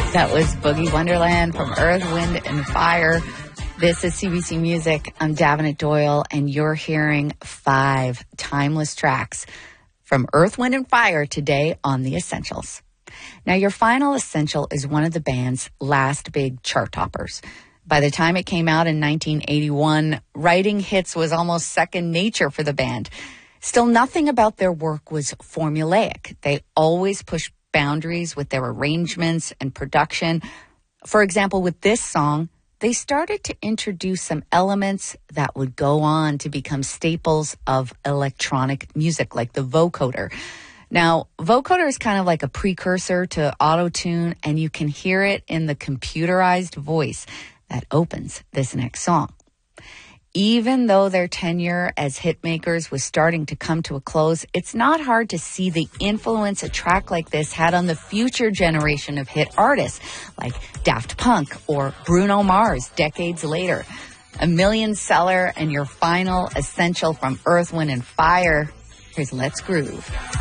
That was Boogie Wonderland from Earth, Wind, and Fire. This is CBC Music. I'm Davenant Doyle, and you're hearing 5 timeless tracks from Earth, Wind, and Fire today on The Essentials. Now, your final essential is one of the band's last big chart toppers. By the time it came out in 1981, writing hits was almost second nature for the band. Still, nothing about their work was formulaic. They always pushed boundaries with their arrangements and production. For example, with this song, they started to introduce some elements that would go on to become staples of electronic music, like the vocoder. Now, vocoder is kind of like a precursor to auto-tune, and you can hear it in the computerized voice that opens this next song. Even though their tenure as hitmakers was starting to come to a close, it's not hard to see the influence a track like this had on the future generation of hit artists, like Daft Punk or Bruno Mars decades later. A million seller and your final essential from Earth, Wind, and Fire. Here's Let's Groove.